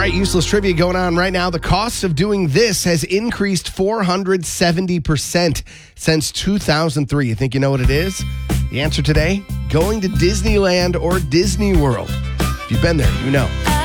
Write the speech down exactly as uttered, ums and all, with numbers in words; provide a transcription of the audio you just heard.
right, useless trivia going on right now. The cost of doing this has increased four hundred seventy percent since two thousand three. You think you know what it is? The answer today, going to Disneyland or Disney World. If you've been there, you know.